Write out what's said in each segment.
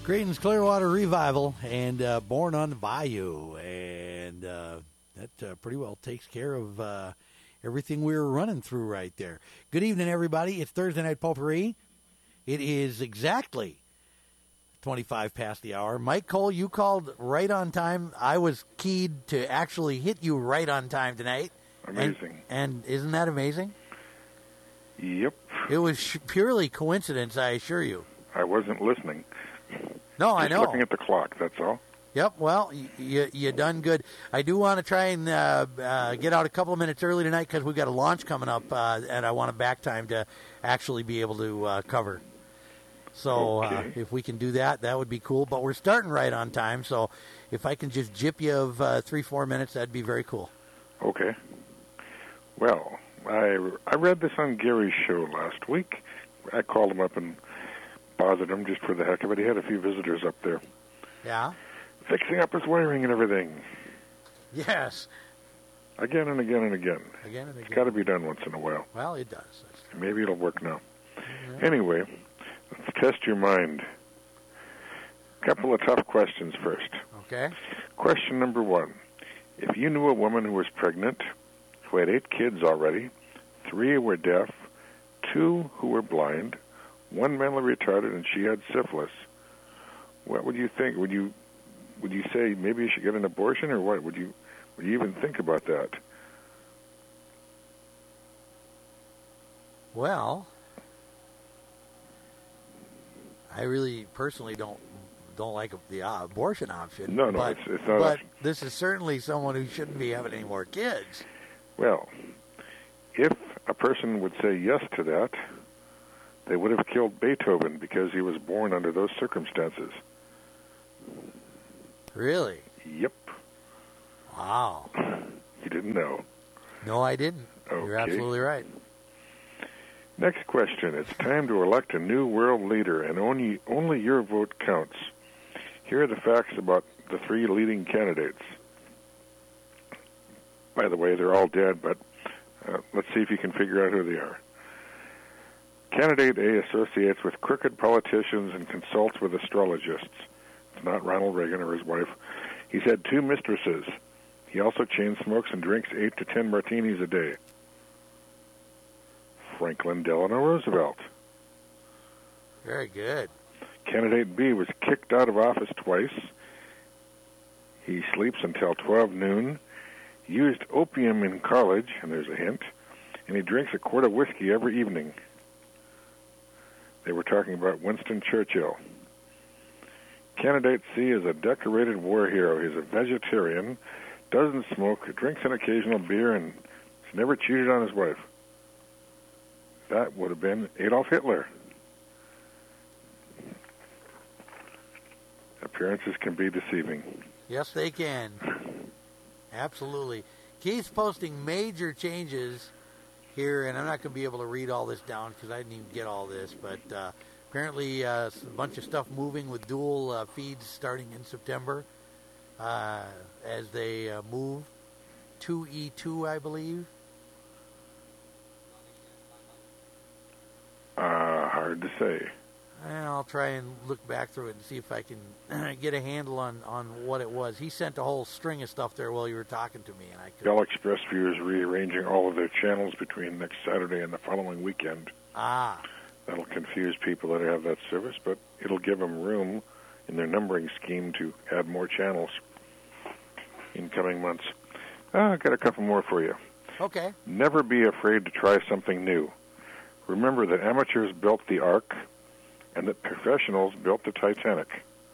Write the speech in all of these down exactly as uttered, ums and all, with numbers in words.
Creighton's Clearwater Revival and uh, Born on the Bayou. And uh, that uh, pretty well takes care of uh, everything we were running through right there. Good evening, everybody. It's Thursday Night Potpourri. It is exactly twenty-five past the hour. Mike Cole, you called right on time. I was keyed to actually hit you right on time tonight. Amazing. And, and isn't that amazing? Yep. It was sh- purely coincidence, I assure you. I wasn't listening. No, I Just know. looking at the clock, that's all. Yep, well, you you done good. I do want to try and uh, uh, get out a couple of minutes early tonight because we've got a launch coming up, uh, and I want a back time to actually be able to uh, cover. So okay. uh, if we can do that, that would be cool. But we're starting right on time, so if I can just jip you of uh, three, four minutes, that'd be very cool. Okay. Well, I, I read this on Gary's show last week. I called him up and bothered him just for the heck of it. He had a few visitors up there. Yeah? Fixing up his wiring and everything. Yes. Again and again and again. Again and again. It's got to be done once in a while. Well, it does. Maybe it'll work now. Mm-hmm. Anyway, let's test your mind. A couple of tough questions first. Okay. Question number one. If you knew a woman who was pregnant, who had eight kids already, three who were deaf, two who were blind, one mentally retarded, and she had syphilis, what would you think? Would you would you say maybe you should get an abortion, or what? Would you would you even think about that? Well, I really personally don't don't like the uh, abortion option. No, no, but, it's, it's not. But a, this is certainly someone who shouldn't be having any more kids. Well, if a person would say yes to that, they would have killed Beethoven because he was born under those circumstances. Really? Yep. Wow. You didn't know. No, I didn't. Okay. You're absolutely right. Next question. It's time to elect a new world leader, and only only your vote counts. Here are the facts about the three leading candidates. By the way, they're all dead, but uh, let's see if you can figure out who they are. Candidate A associates with crooked politicians and consults with astrologists. It's not Ronald Reagan or his wife. He's had two mistresses. He also chain smokes and drinks eight to ten martinis a day. Franklin Delano Roosevelt. Very good. Candidate B was kicked out of office twice. He sleeps until twelve noon, used opium in college, and there's a hint, and he drinks a quart of whiskey every evening. They were talking about Winston Churchill. Candidate C is a decorated war hero. He's a vegetarian, doesn't smoke, drinks an occasional beer, and has never cheated on his wife. That would have been Adolf Hitler. Appearances can be deceiving. Yes, they can. Absolutely. Keith's posting major changes here, and I'm not going to be able to read all this down because I didn't even get all this, but uh, apparently uh, a bunch of stuff moving with dual uh, feeds starting in September uh, as they uh, move to E two, I believe. Uh, hard to say. And I'll try and look back through it and see if I can get a handle on, on what it was. He sent a whole string of stuff there while you were talking to me, and I could. Bell Express View is rearranging all of their channels between next Saturday and the following weekend. Ah. That'll confuse people that have that service, but it'll give them room in their numbering scheme to add more channels in coming months. Ah, I've got a couple more for you. Okay. Never be afraid to try something new. Remember that amateurs built the Ark and that professionals built the Titanic.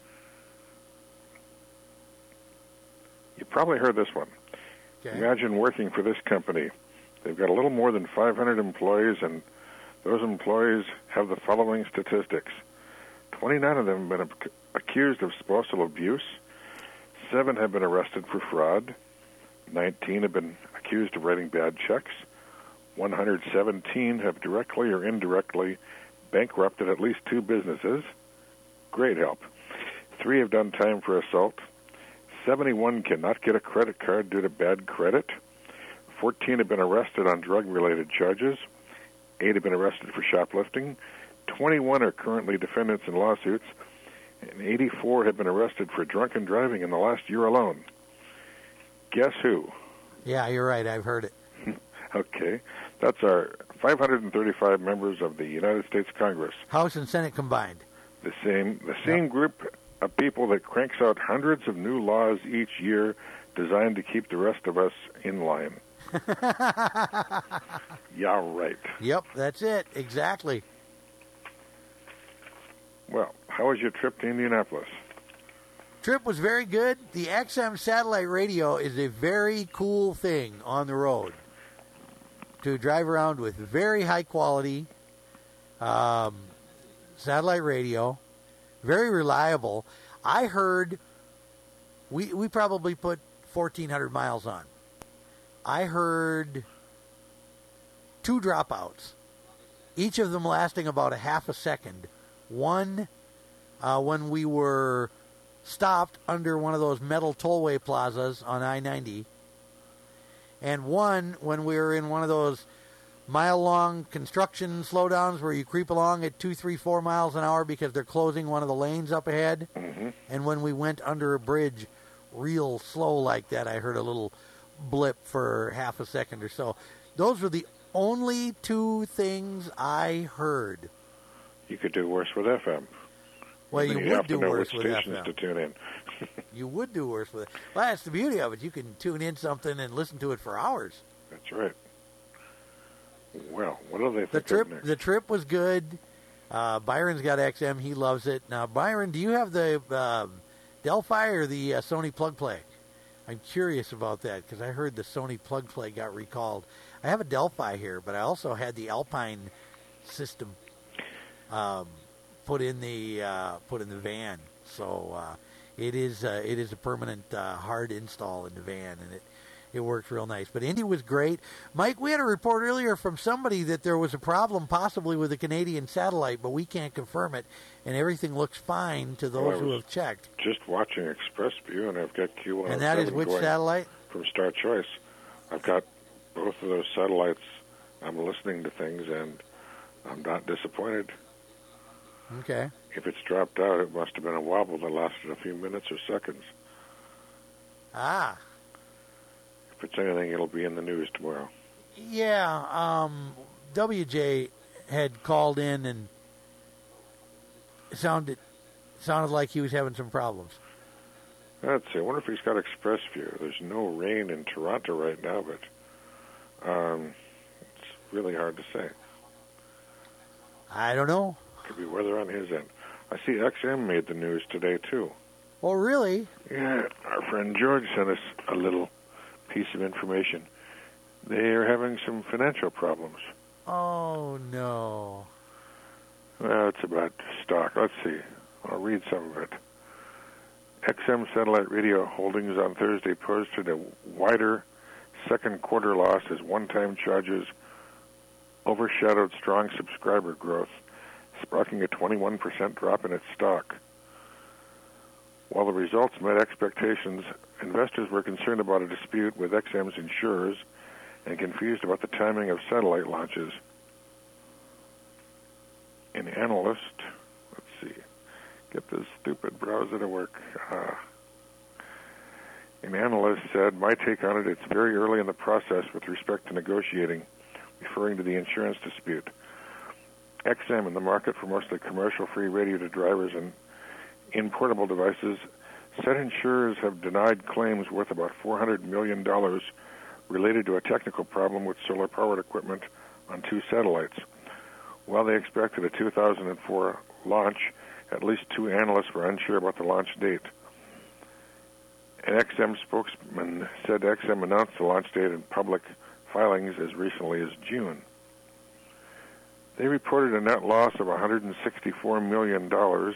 You probably heard this one. Okay. Imagine working for this company. They've got a little more than five hundred employees, and those employees have the following statistics. twenty-nine of them have been ac- accused of spousal abuse. Seven have been arrested for fraud. nineteen have been accused of writing bad checks. one hundred seventeen have directly or indirectly bankrupted at least two businesses. Great help. Three have done time for assault. seventy-one cannot get a credit card due to bad credit. fourteen have been arrested on drug-related charges. Eight have been arrested for shoplifting. twenty-one are currently defendants in lawsuits. and eighty-four have been arrested for drunken driving in the last year alone. Guess who? Yeah, you're right. I've heard it. Okay. That's our five hundred thirty-five members of the United States Congress. House and Senate combined. The same, the same yep. group of people that cranks out hundreds of new laws each year designed to keep the rest of us in line. Yeah, right. Yep, that's it. Exactly. Well, how was your trip to Indianapolis? Trip was very good. The X M satellite radio is a very cool thing on the road to drive around with. Very high quality um, satellite radio, very reliable. I heard we we probably put fourteen hundred miles on. I heard two dropouts, each of them lasting about a half a second. One uh, when we were stopped under one of those metal tollway plazas on I ninety, and one when we were in one of those mile-long construction slowdowns where you creep along at two, three, four miles an hour because they're closing one of the lanes up ahead. Mm-hmm. And when we went under a bridge real slow like that, I heard a little blip for half a second or so. Those were the only two things I heard. You could do worse with F M. Well, you, you you would have do to know worse which with stations F M. to tune in. You would do worse with it. Well, that's the beauty of it. You can tune in something and listen to it for hours. That's right. Well, what do they think the trip? of next? The trip was good. Uh, Byron's got X M. He loves it. Now, Byron, do you have the uh, Delphi or the uh, Sony plug play? I'm curious about that because I heard the Sony plug play got recalled. I have a Delphi here, but I also had the Alpine system um, put in the uh, put in the van. So uh, it is uh, it is a permanent uh, hard install in the van, and it it works real nice. But Indy was great. Mike, we had a report earlier from somebody that there was a problem possibly with the Canadian satellite, but we can't confirm it, and everything looks fine to those well, who have checked. Just watching Express View, and I've got Q one oh seven and that is which going satellite? From Star Choice. I've got both of those satellites. I'm listening to things, and I'm not disappointed. Okay. If it's dropped out, it must have been a wobble that lasted a few minutes or seconds. Ah. If it's anything, it'll be in the news tomorrow. Yeah, um, W J had called in and sounded sounded like he was having some problems. Let's see. I wonder if he's got Express View. There's no rain in Toronto right now, but um, it's really hard to say. I don't know. Could be weather on his end. I see X M made the news today, too. Oh, really? Yeah, our friend George sent us a little piece of information. They are having some financial problems. Oh, no. Well, it's about stock. Let's see. I'll read some of it. X M Satellite Radio Holdings on Thursday posted a wider second quarter loss as one-time charges overshadowed strong subscriber growth, sparking a twenty-one percent drop in its stock. While the results met expectations, investors were concerned about a dispute with X M's insurers and confused about the timing of satellite launches. An analyst, let's see, get this stupid browser to work. Uh, an analyst said, "My take on it, it's very early in the process with respect to negotiating," referring to the insurance dispute. X M, in the market for mostly commercial-free radio to drivers and in portable devices, said insurers have denied claims worth about four hundred million dollars related to a technical problem with solar-powered equipment on two satellites. While they expected a two thousand four launch, at least two analysts were unsure about the launch date. An X M spokesman said X M announced the launch date in public filings as recently as June. They reported a net loss of one hundred sixty-four million dollars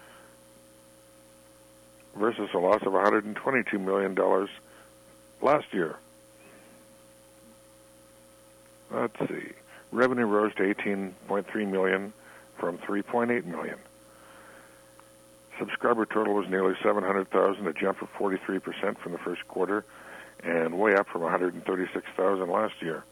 versus a loss of one hundred twenty-two million dollars last year. Let's see. Revenue rose to eighteen point three million dollars from three point eight million dollars. Subscriber total was nearly seven hundred thousand, a jump of forty-three percent from the first quarter, and way up from one hundred thirty-six thousand last year.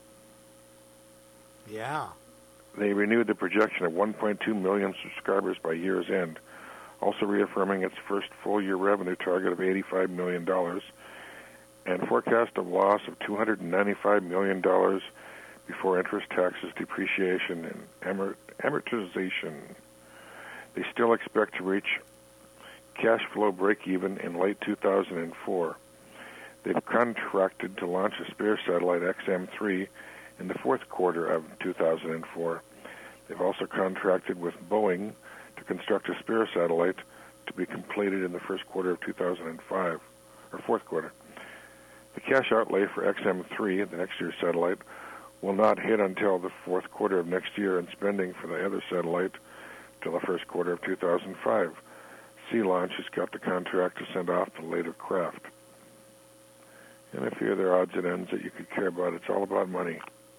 Yeah. They renewed the projection of one point two million subscribers by year's end, also reaffirming its first full-year revenue target of eighty-five million dollars and forecast of loss of two hundred ninety-five million dollars before interest, taxes, depreciation, and amort- amortization. They still expect to reach cash flow break-even in late two thousand four. They've contracted to launch a spare satellite X M three in the fourth quarter of two thousand four. They've also contracted with Boeing to construct a spare satellite to be completed in the first quarter of two thousand five, or fourth quarter. The cash outlay for X M three, the next year's satellite, will not hit until the fourth quarter of next year, and spending for the other satellite till the first quarter of two thousand five. Sea Launch has got the contract to send off the later craft. And a few other odds and ends that you could care about. It's all about money.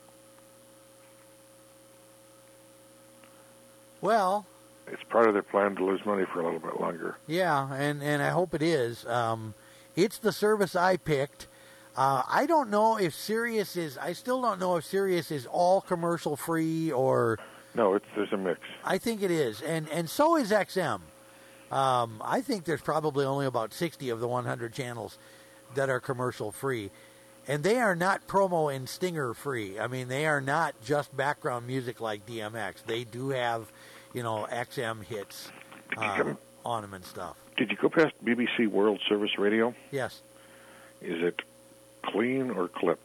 Well, it's part of their plan to lose money for a little bit longer. Yeah, and, and I hope it is. Um, it's the service I picked. Uh, I don't know if Sirius is, I still don't know if Sirius is all commercial free or... No, it's there's a mix. I think it is, and, and so is X M. Um, I think there's probably only about sixty of the one hundred channels that are commercial free. And they are not promo and stinger free. I mean, they are not just background music like D M X. They do have, you know, X M hits uh, on them and stuff. Did you go past B B C World Service Radio? Yes. Is it clean or clipped?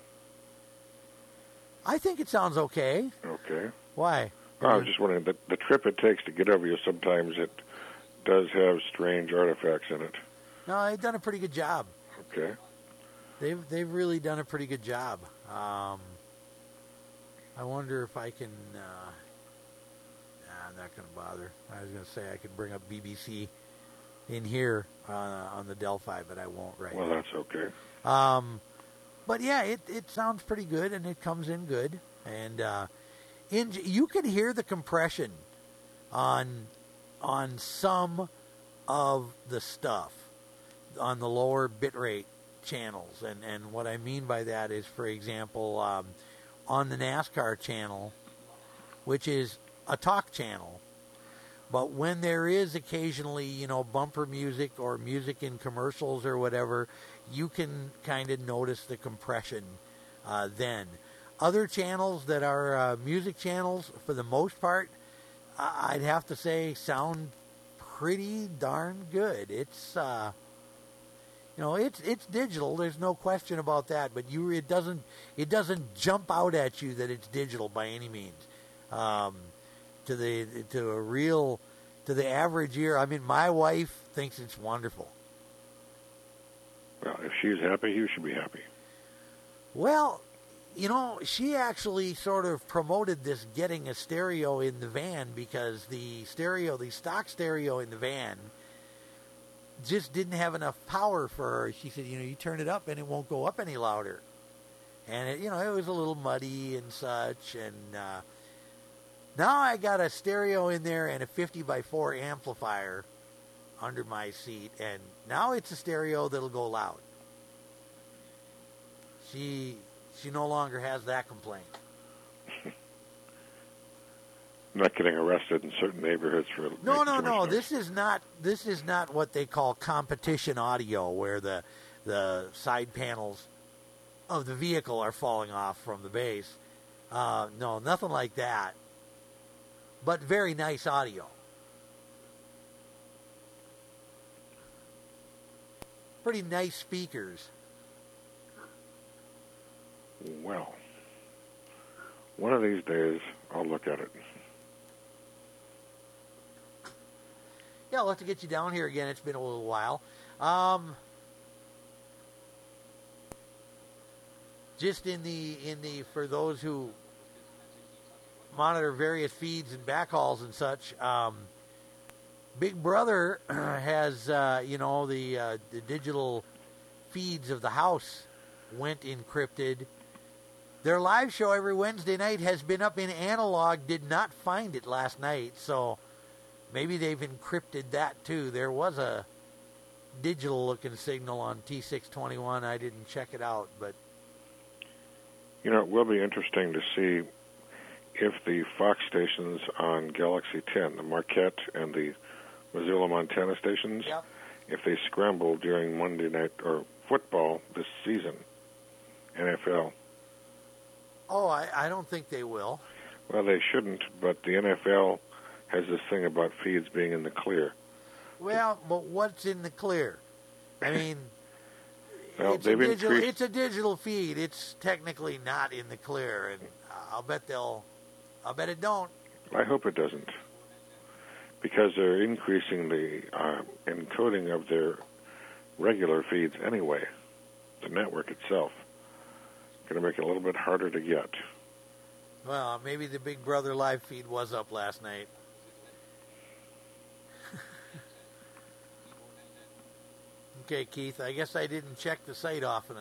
I think it sounds okay. Okay. Why? Oh, I was just wondering, the, the trip it takes to get over you, sometimes it does have strange artifacts in it. No, they've done a pretty good job. Okay. They've they've really done a pretty good job. Um, I wonder if I can. Uh, nah, I'm not going to bother. I was going to say I could bring up B B C in here uh, on the Delphi, but I won't right well, now. Well, that's okay. Um, but yeah, it it sounds pretty good, and it comes in good, and uh, in you can hear the compression on on some of the stuff on the lower bitrate channels, and, and what I mean by that is, for example, um, on the NASCAR channel, which is a talk channel, but when there is occasionally, you know, bumper music or music in commercials or whatever, you can kind of notice the compression uh, then. Other channels that are uh, music channels, for the most part, I'd have to say sound pretty darn good. It's uh, You know, it's it's digital. There's no question about that. But you, it doesn't it doesn't jump out at you that it's digital by any means. Um, to the to a real to the average ear, I mean, my wife thinks it's wonderful. Well, if she's happy, you should be happy. Well, you know, she actually sort of promoted this getting a stereo in the van because the stereo, the stock stereo in the van, just didn't have enough power for her. She said, you know, you turn it up and it won't go up any louder. And, it, you know, it was a little muddy and such. And uh, now I got a stereo in there and a fifty by four amplifier under my seat. And now it's a stereo that'll go loud. She she no longer has that complaint. Not getting arrested in certain neighborhoods for no, no, no. Noise. This is not. This is not what they call competition audio, where the the side panels of the vehicle are falling off from the bass. Uh, no, nothing like that. But very nice audio. Pretty nice speakers. Well, one of these days I'll look at it. Yeah, I'll have to get you down here again. It's been a little while. Um, just in the in the for those who monitor various feeds and backhauls and such, um, Big Brother has uh, you know the uh, the digital feeds of the house went encrypted. Their live show every Wednesday night has been up in analog. Did not find it last night, so. Maybe they've encrypted that too. There was a digital-looking signal on T six twenty-one. I didn't check it out, but you know, it will be interesting to see if the Fox stations on Galaxy ten, the Marquette and the Missoula, Montana stations Yep. if they scramble during Monday night or football this season, N F L. Oh, I, I don't think they will. Well, they shouldn't, but the N F L has this thing about feeds being in the clear. Well, but what's in the clear? I mean, Well, it's, a they've digital, increased- it's a digital feed. It's technically not in the clear, and I'll bet they'll. I'll bet it don't. I hope it doesn't, because they're increasing the uh, encoding of their regular feeds anyway. The network itself going to make it a little bit harder to get. Well, maybe the Big Brother live feed was up last night. Okay, Keith, I guess I didn't check the site often